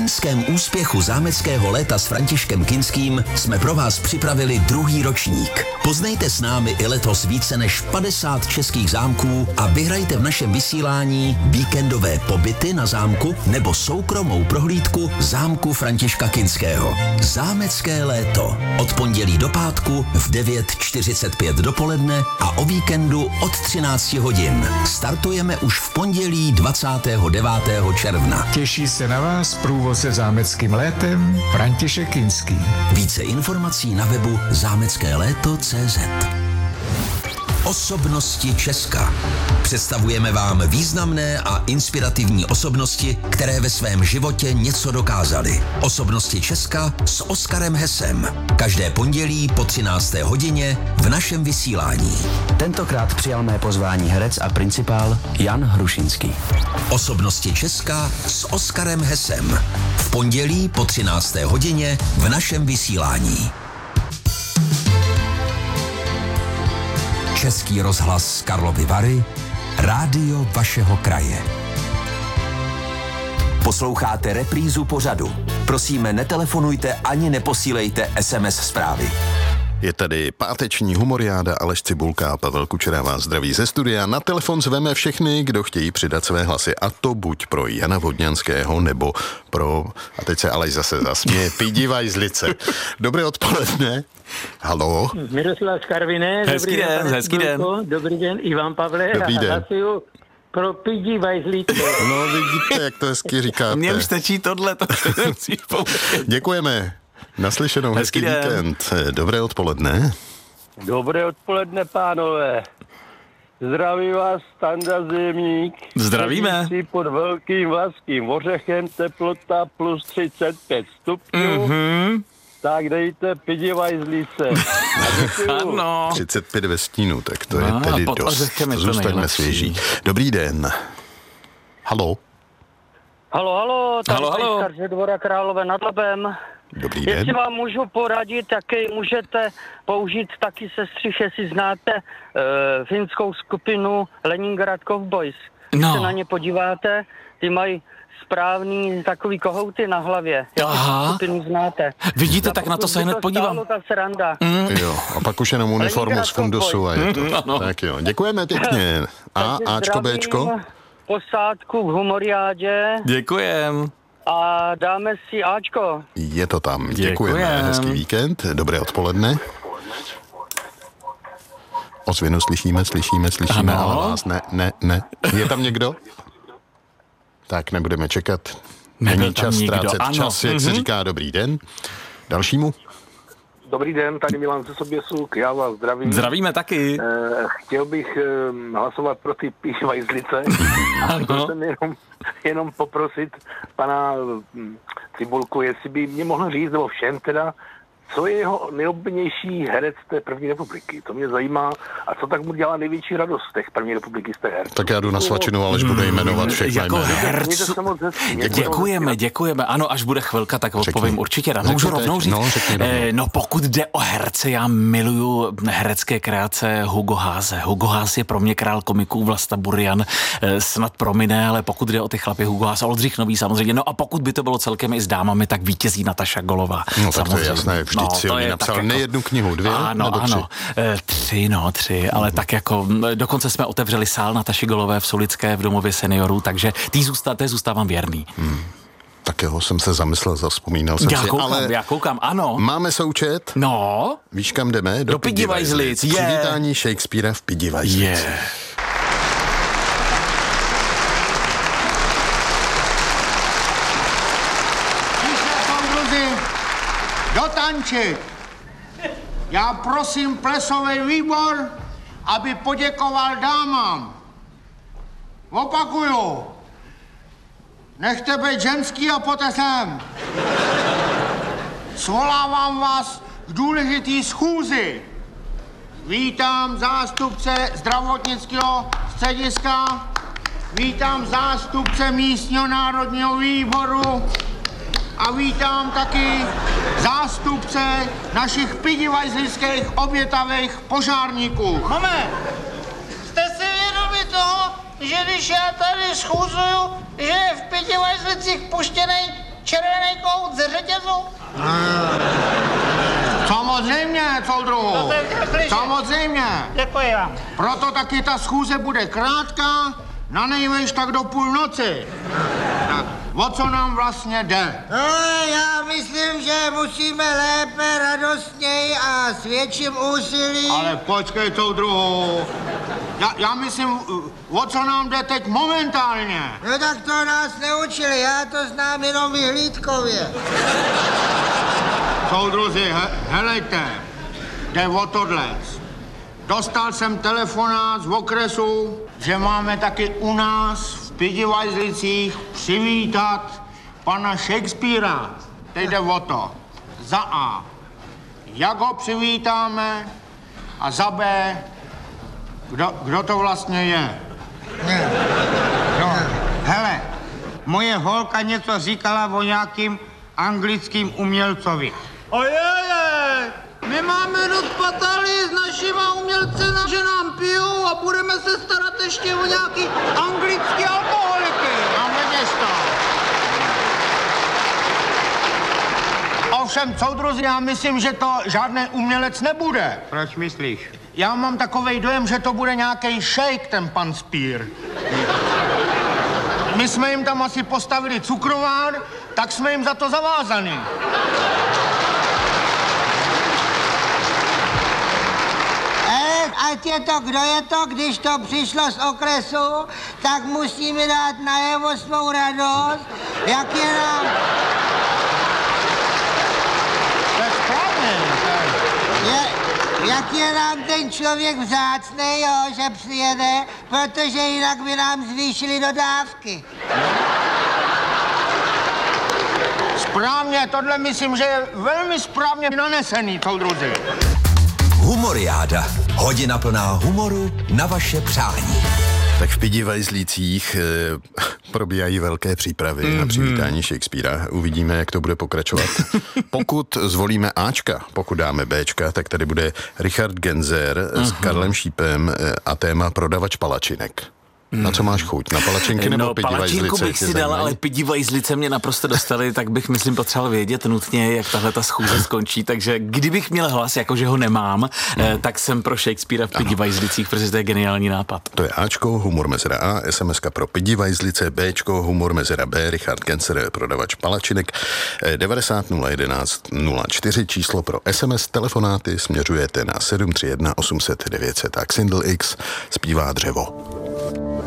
loňském úspěchu zámeckého léta s Františkem Kinským jsme pro vás připravili druhý ročník. Poznejte s námi i letos více než 50 českých zámků a vyhrajte v našem vysílání víkendové pobyty na zámku nebo soukromou prohlídku zámku Františka Kinského. Zámecké léto. Od pondělí do pátku v 9:45 dopoledne a o víkendu od 13 hodin. Startujeme už v pondělí 29. června. Těší se na vás průvodce zámeckým létem František Kinský. Více informací na webu zámeckéléto.cz. Osobnosti Česka. Představujeme vám významné a inspirativní osobnosti, které ve svém životě něco dokázaly. Osobnosti Česka s Oskarem Hesem. Každé pondělí po 13. hodině v našem vysílání. Tentokrát přijal mé pozvání herec a principál Jan Hrušinský. Osobnosti Česka s Oskarem Hesem. V pondělí po 13. hodině v našem vysílání. Český rozhlas Karlovy Vary, rádio vašeho kraje. Posloucháte reprízu pořadu. Prosíme, netelefonujte ani neposílejte SMS zprávy. Je tady páteční humoriáda, Aleš Cibulka a Pavel Kučera vás zdraví ze studia. Na telefon zveme všechny, kdo chtějí přidat své hlasy, a to buď pro Jana Vodňanského, nebo pro, a teď se Aleš zase zasměje, Pidi Zlice. Dobré odpoledne. Haló. Miroslav z Karviné. Hezký den, hezký den. Dobrý den, Ivan Pavle. Dobrý den. Hlasuju pro Pidi Zlice. No vidíte, jak to hezky říkáte. Mně už stačí tohle, to nemusíš pouštět. Děkujeme. Naslyšenou, hezký víkend. Dobré odpoledne. Dobré odpoledne, pánové. Zdraví vás Standa Zimník. Zdravíme. Sedící pod Velkým Vlaským ořechem, teplota plus 35 stupňů. Tak dejte Pidi Zlice. Ano. 35 ve stínu, tak to je tedy dost. Zůstaňme svěží. Dobrý den. Haló. Halo, tady Halo. z Dvora Králové nad Labem. Dobrý den. Jestli vám můžu poradit, jaký můžete použít taky sestřih, jestli znáte finskou skupinu Leningrad Cowboys. Když se na ně podíváte, ty mají správný takový kohouty na hlavě. Aha. Skupinu znáte. Vidíte, tak na to se hned podívám. Stálo, ta sranda. Jo, a pak už jenom uniformu z fundusu a je to. Ano. Tak jo, děkujeme pěkně. A, Ačko, Bčko? Posádku k humoriádě Děkujem. a dáme si Ačko. Je to tam. Děkujeme. Děkujem. Hezký víkend. Dobré odpoledne. Ozvěnu slyšíme, Ano. ale vás ne. Je tam někdo? Tak nebudeme čekat. Nebyl Není tam čas nikdo. ztrácet Ano. čas, jak se říká. Dobrý den. Dalšímu? Dobrý den, tady Milan ze Soběsuk, já vás zdravím. Zdravíme taky. Chtěl bych hlasovat pro ty Pidi Zlice. A chtěl jsem jenom poprosit pana Cibulku, jestli by mě mohl říct, nebo všem teda, co je jeho nejoblíbenější herec té první republiky. To mě zajímá. A co tak mu dělá největší radost z těch první republiky z té her. Tak já jdu na svačinu, Aleš bude jmenovat všechna Jako jména. hercu. Děkujeme. Ano, až bude chvilka, tak odpovím určitě rád. Můžu rovnou říct? No, pokud jde o herce, já miluju herecké kreace Hugo Haase. Hugo Haas je pro mě král komiků, Vlasta Burian snad promine, ale pokud jde o ty chlapy, Hugo Haas, Oldřich Nový samozřejmě. No a pokud by to bylo celkem i s dámami, tak vítězí Nataša Golová. No tak to je jasné, vždyť si oni napsal nejednu knihu, 2 nebo 3? Ano, 3, ale tak jako dokonce jsme otevřeli sál Nataši Golové v Solické v domově seniorů, takže té zůstávám věrný. Takého jsem se zamyslel, zavzpomínal jsem si. Já koukám, ano. Máme součet. No. Víš, kam jdeme? Do Pidi Zlic. Přivítání Shakespearea v Pidi Zlic. Dotančit. Já prosím plesový výbor, aby poděkoval dámám. Opakuju. Nechte být ženský a pojďte sem. Svolávám vás k důležitý schůzi. Vítám zástupce zdravotnického střediska, vítám zástupce místního národního výboru a vítám taky zástupce našich pidivajzlických obětavých požárníků. Máme! Jste si vědomi toho, že když já tady schůzuju, že je v Pidivajzlicích puštěnej červený kout ze řetězu? Samozřejmě, soudruhu. Samozřejmě. Děkuji vám. Proto taky ta schůze bude krátká, na nejvejš tak do půlnoci. Tak, o co nám vlastně jde? No, já myslím, že musíme lépe, radostněji a s větším úsilí. Ale počkej, soudruhu. Já myslím, o co nám jde teď momentálně. No tak to nás neučili, já to znám jenom vyhlídkově. Soudruzi, helejte, jde o tohlec. Dostal jsem telefonát z okresu, že máme taky u nás v Pidivajzlicích přivítat pana Shakespearea. Teď jde o to. Za A, jak ho přivítáme, a za B, kdo to vlastně je. No, hele, moje holka něco říkala o nějakým anglickým umělcovi. Ojej, my máme dost patály s našima umělcema, že nám pijou a budeme se starat ještě o nějaký anglický alkoholiky. A vidíš to. Ovšem, soudruzi, já myslím, že to žádný umělec nebude. Proč myslíš? Já mám takovej dojem, že to bude nějaký šejk, ten pan Spear. My jsme jim tam asi postavili cukrovár, tak jsme jim za to zavázaný. Ať je to, kdo je to, když to přišlo z okresu, tak musíme dát najevo svou radost, jak je nám... To je správně. Jak je nám ten člověk vzácnej, jo, že přijede, protože jinak by nám zvýšili dodávky. Správně, tohle myslím, že je velmi správně nanesený, soudruzi. Humoriáda. Hodina plná humoru na vaše přání. Tak v Pidivajzlících probíhají velké přípravy na přivítání Shakespearea. Uvidíme, jak to bude pokračovat. Pokud zvolíme Ačka, pokud dáme Bčka, tak tady bude Richard Genzer s Karlem Šípem a téma Prodavač palačinek. Na co máš chuť? Na palačinky nebo Pidivajzlice? Palačinku bych si dal, ale Pidivajzlice mě naprosto dostali, tak bych, myslím, potřeboval vědět nutně, jak tahle ta schůze skončí. Takže kdybych měl hlas, jakože ho nemám, tak jsem pro Shakespearea v Pidivajzlicích, protože to je geniální nápad. To je Ačko, humor mezera A, SMSka pro Pidivajzlice, Bčko, humor mezera B, Richard Genzer, prodavač palačinek, 90 011 04, číslo pro SMS, telefonáty směřujete na 731 800 900 a Xindl X zpívá Dřevo.